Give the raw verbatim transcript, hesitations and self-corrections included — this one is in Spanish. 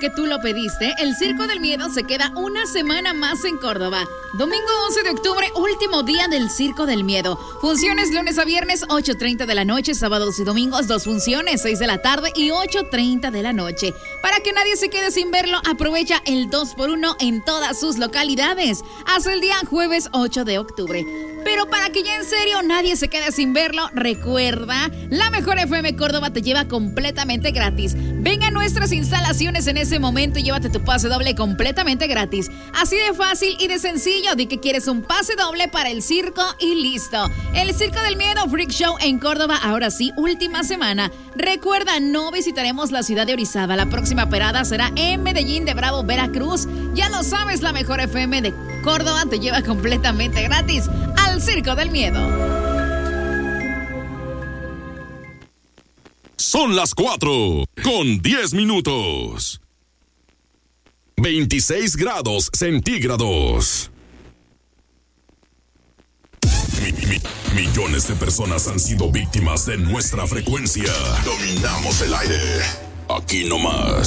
porque tú lo pediste, el Circo del Miedo se queda una semana más en Córdoba. Domingo once de octubre, último día del Circo del Miedo. Funciones lunes a viernes, ocho treinta de la noche, sábados y domingos, dos funciones, seis de la tarde y ocho treinta de la noche. Para que nadie se quede sin verlo, aprovecha el dos por uno en todas sus localidades. Hasta el día jueves ocho de octubre. Pero para que ya en serio nadie se quede sin verlo, recuerda, la Mejor F M Córdoba te lleva completamente gratis. Ven a nuestras instalaciones en ese momento y llévate tu pase doble completamente gratis. Así de fácil y de sencillo, di que quieres un pase doble para el circo y listo. El Circo del Miedo Freak Show en Córdoba, ahora sí, última semana. Recuerda, no visitaremos la ciudad de Orizaba. La próxima parada será en Medellín de Bravo, Veracruz. Ya lo sabes, la Mejor F M de Córdoba te lleva completamente gratis al Circo del Miedo. Son las cuatro con diez minutos. veintiséis grados centígrados. Mi, mi, millones de personas han sido víctimas de nuestra frecuencia. Dominamos el aire. Aquí nomás.